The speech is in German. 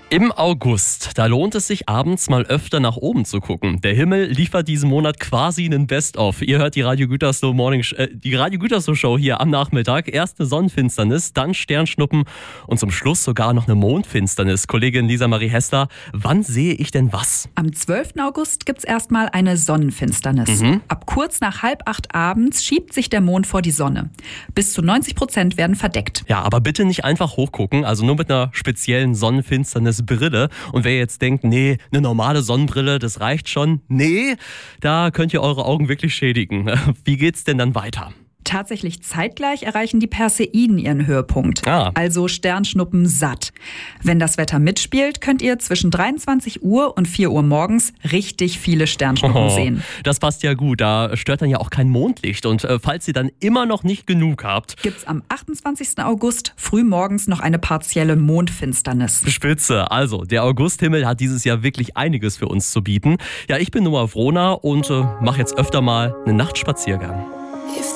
Im August, da lohnt es sich abends mal öfter nach oben zu gucken. Der Himmel liefert diesen Monat quasi einen Best-of. Ihr hört die Radio Gütersloh die Radio Gütersloh Show hier am Nachmittag. Erst eine Sonnenfinsternis, dann Sternschnuppen und zum Schluss sogar noch eine Mondfinsternis. Kollegin Lisa Marie Hessler, wann sehe ich denn was? Am 12. August gibt's erstmal eine Sonnenfinsternis. Ab kurz nach 7:30 abends schiebt sich der Mond vor die Sonne. Bis zu 90% werden verdeckt. Ja, aber bitte nicht einfach hochgucken, also nur mit einer speziellen Sonnenfinsternisbrille. Und wer jetzt denkt, nee, eine normale Sonnenbrille, das reicht schon. Nee, da könnt ihr eure Augen wirklich schädigen. Wie geht's denn dann weiter? Tatsächlich zeitgleich erreichen die Perseiden ihren Höhepunkt. Also Sternschnuppen satt. Wenn das Wetter mitspielt, könnt ihr zwischen 23 Uhr und 4 Uhr morgens richtig viele Sternschnuppen sehen. Das passt ja gut, da stört dann ja auch kein Mondlicht. Und falls ihr dann immer noch nicht genug habt, gibt's am 28. August frühmorgens noch eine partielle Mondfinsternis. Spitze, also der Augusthimmel hat dieses Jahr wirklich einiges für uns zu bieten. Ja, ich bin Noah Wrohner und mache jetzt öfter mal einen Nachtspaziergang.